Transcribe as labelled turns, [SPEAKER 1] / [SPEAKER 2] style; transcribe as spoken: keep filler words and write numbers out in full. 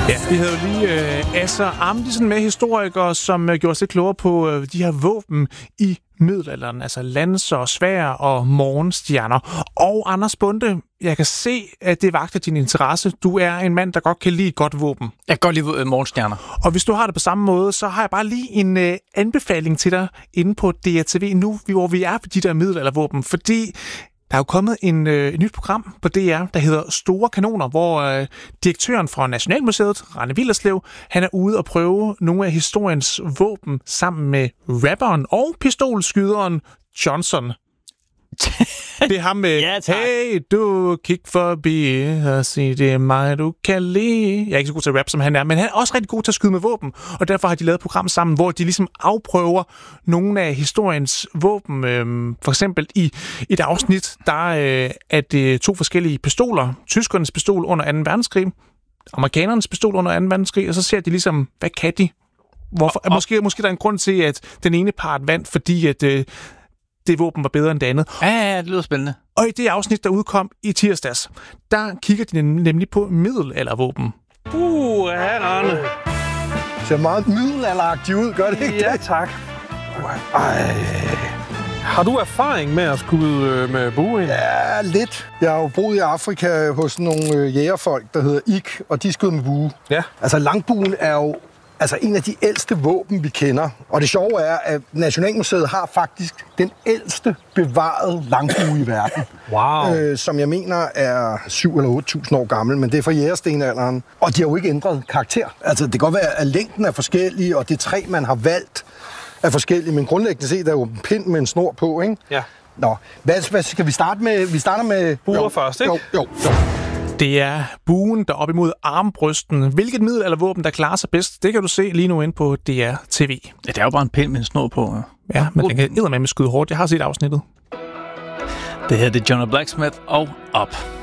[SPEAKER 1] Ja, vi havde jo lige øh, Asser Amdisen med, historikere, som øh, gjorde sig klogere på øh, de her våben i middelalderen, altså lanser, sværd og morgenstjerner. Og Anders Bonde, jeg kan se, at det vagter din interesse. Du er en mand, der godt kan lide et godt våben.
[SPEAKER 2] Jeg kan godt lide øh, morgenstjerner.
[SPEAKER 1] Og hvis du har det på samme måde, så har jeg bare lige en øh, anbefaling til dig inde på D R T V nu, hvor vi er på de der middelaldervåben, fordi der er jo kommet en, øh, et nyt program på D R, der hedder Store Kanoner, hvor øh, direktøren fra Nationalmuseet, Rane Willerslev, han er ude og prøve nogle af historiens våben sammen med rapperen og pistolskyderen Johnson. Det er ham med,
[SPEAKER 2] ja,
[SPEAKER 1] hey, du kig forbi og sig, det er mig, du kan lide. Jeg er ikke så god til at rap, som han er, men han er også rigtig god til at skyde med våben, og derfor har de lavet et program sammen, hvor de ligesom afprøver nogle af historiens våben. Øhm, for eksempel i et afsnit, der øh, er det to forskellige pistoler. Tyskernes pistol under anden verdenskrig, amerikanernes pistol under anden verdenskrig, og så ser de ligesom, hvad kan de? Hvorfor? Og, og, måske, måske der er en grund til, at den ene part vandt, fordi at øh, det våben var bedre end det andet.
[SPEAKER 2] Ja, ja, det lyder spændende.
[SPEAKER 1] Og i det afsnit, der udkom i tirsdags, der kigger de nemlig på middelaldervåben.
[SPEAKER 3] Uh, ja, Arne.
[SPEAKER 4] Det ser meget middelalderagtigt ud, gør det ikke?
[SPEAKER 3] Ja, tak. Ej. Har du erfaring med at skyde øh, med bue?
[SPEAKER 4] Ja, lidt. Jeg har jo boet i Afrika hos nogle øh, jægerfolk, der hedder Ik, og de skyder med bue.
[SPEAKER 3] Ja.
[SPEAKER 4] Altså, langbuen er jo altså en af de ældste våben, vi kender. Og det sjove er, at Nationalmuseet har faktisk den ældste bevarede langbue i verden.
[SPEAKER 3] Wow.
[SPEAKER 4] Øh, som jeg mener er syv eller otte tusind år gammel, men det er fra jægerstenalderen. Og de har jo ikke ændret karakter. Altså, det kan godt være, at længden er forskellig, og det træ, man har valgt, er forskellige, men grundlæggende set er jo en pind med en snor på, ikke?
[SPEAKER 3] Ja.
[SPEAKER 4] Nå, hvad, hvad skal vi starte med? Vi starter med
[SPEAKER 3] buer først, ikke?
[SPEAKER 4] Jo, jo, jo.
[SPEAKER 1] Det er buen, der op imod armbrysten. Hvilket middelaldervåben, der klarer sig bedst, det kan du se lige nu inde på D R T V.
[SPEAKER 2] Ja, det er jo bare en pind med en snor på. Ja,
[SPEAKER 1] ja men den kan eddermame skyde hårdt. Jeg har set afsnittet.
[SPEAKER 2] Det her det er John Blacksmith og Up.